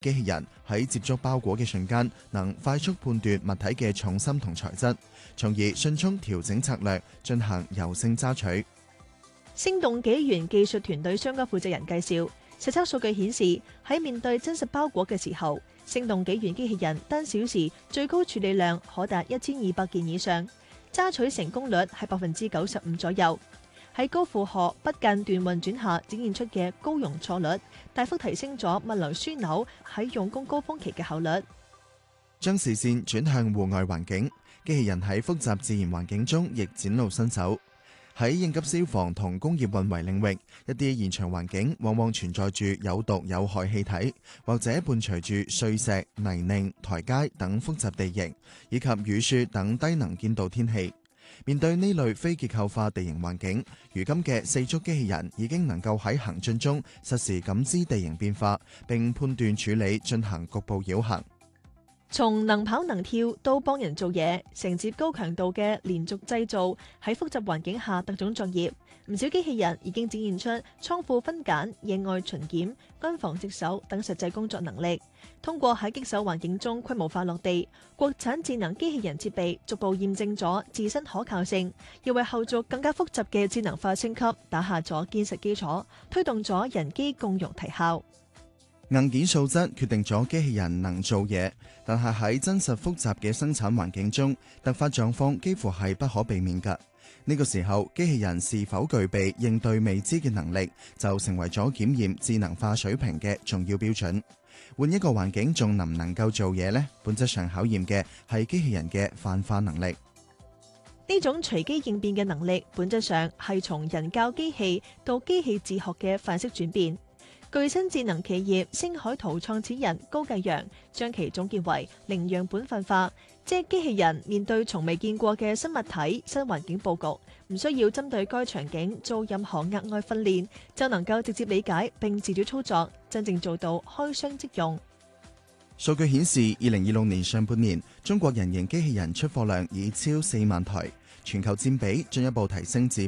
機器人喺接觸包裹嘅瞬間，能快速判斷物體嘅重心同材質，從而迅速調整策略，進行柔性揸取。 星動紀元技術團隊相關負責人介紹，實測數據顯示喺面對真實包裹嘅時候，星動紀元機器人單小時最高處理量可達1200件以上，揸取成功率係95%左右。喺高負荷不間斷運轉下展現出嘅高容錯率，大幅提升咗物流樞紐喺用工高峰期嘅效率。 將視線轉向戶外環境，機器人喺複雜自然環境中亦展露身手。喺應急消防同工業運維領域，一啲現場環境往往存在住有毒有害氣體，或者伴隨住碎石、泥濘、台階等複雜地形，以及雨雪等低能見度天氣。面對呢類非結構化地形環境，如今嘅四足機器人已經能夠喺行進中實時感知地形變化，並判斷處理進行局部繞行。 從能跑能跳到幫人做嘢，承接高強度嘅連續製造，喺複雜環境下特種作業。唔少機器人已經展現出倉庫分揀、野外巡檢、軍防值守等實際工作能力。通過喺棘手環境中規模化落地，國產智能機器人設備逐步驗證咗自身可靠性，又為後續更加複雜嘅智能化升級打下咗堅實基礎，推動咗人機共融提效。 硬件素質決定咗機器人能做嘢，但係喺真實複雜嘅生產環境中，突發狀況幾乎係不可避免㗎。呢個時候，機器人是否具備應對未知嘅能力，就成為咗檢驗智能化水平嘅重要標準。換一個環境仲能唔能夠做嘢呢？本質上考驗嘅係機器人嘅泛化能力。 呢種隨機應變嘅能力，本質上係從人教機器到機器自學嘅範式轉變。巨新智能企業星海圖創始人高繼陽將其總結為零樣本分化，即係機器人面對從未見過嘅新物體、新環境佈局，唔需要針對該場景做任何額外訓練，就能夠直接理解並自主操作，真正做到開箱即用。 數據顯示，2026年上半年，中國人形機器人出貨量已超4萬台，全球佔比進一步提升至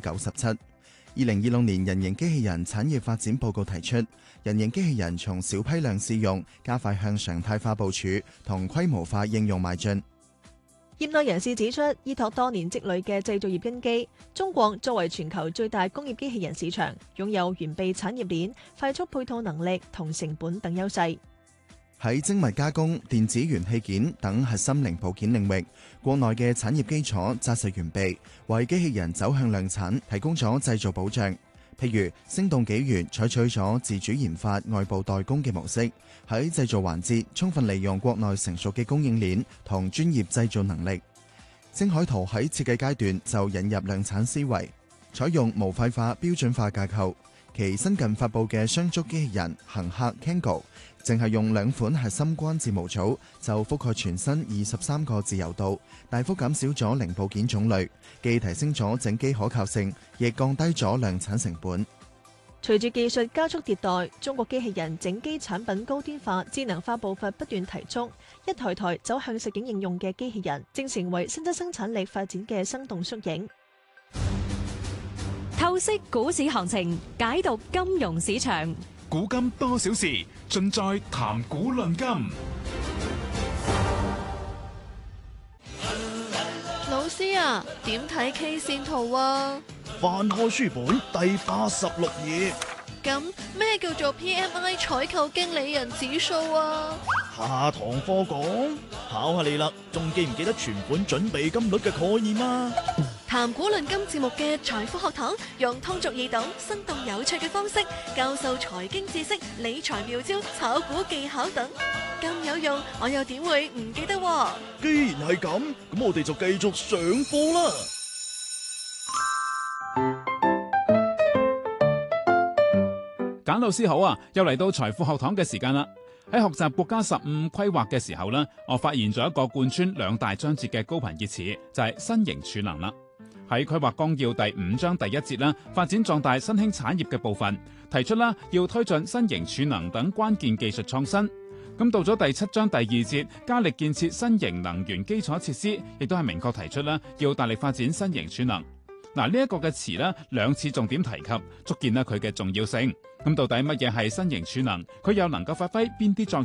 97%。2026年人形機器人產業發展報告提出，人形機器人從小批量試用，加快向常態化部署同規模化應用邁進。 業內人士指出，依託多年積累嘅製造業根基，中國作為全球最大工業機器人市場，擁有完備產業鏈、快速配套能力同成本等優勢。 喺精密加工、電子元器件等核心零部件領域，國內嘅產業基礎紮實完備，為機器人走向量產提供咗製造保障。譬如星動紀元採取咗自主研發、外部代工嘅模式，喺製造環節充分利用國內成熟嘅供應鏈同專業製造能力。星海圖喺設計階段就引入量產思維，採用模塊化標準化架構。其新近發佈嘅雙足機器人行客 Kango， 淨係用2款核心關節模組就覆蓋全身23個自由度，大幅減少咗零部件種類，既提升咗整機可靠性，亦降低咗量產成本。 隨住技術加速迭代，中國機器人整機產品高端化、智能化步伐不斷提速，一台台走向實景應用嘅機器人，正成為新質生產力發展嘅生動縮影。 透析股市行情，解讀金融市場， 古今多少事，盡在談股論金。 老師啊，點睇 K 線圖啊？ 翻開書本第86頁。 咁咩叫做 PMI 採購經理人指數啊？ 下堂課講，考下你啦，仲記唔記得存款準備金率嘅概念啊？ 談股論金節目嘅財富學堂，用通俗易懂、生動有趣嘅方式教授財經知識、理財妙招、炒股技巧等，咁有用，我又點會唔記得？ 既然係咁，咁我哋就繼續上課啦。 簡老師好啊，又嚟到財富學堂嘅時間啦。喺學習國家15規劃嘅時候呢，我發現咗一個貫穿2大章節嘅高頻熱詞，就係新型儲能啦。喺規劃綱要第5章第1節啦，發展壯大新興產業嘅部分，提出啦要推進新型儲能等關鍵技術創新。咁到咗第7章第2節，加力建設新型能源基礎設施，亦都係明確提出啦要大力發展新型儲能。 嗱，呢一個嘅詞呢兩次重點提及，足見佢嘅重要性。咁到底乜嘢係新型儲能？佢又能夠發揮邊啲作